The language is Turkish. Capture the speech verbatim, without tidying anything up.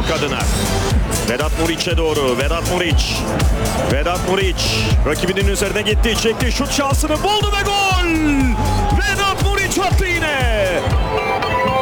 Yok adına. Vedat Muriç'e doğru. Vedat Muriç. Vedat Muriç. Rakibinin üzerine gitti. Çekti. Şut şansını buldu ve gol.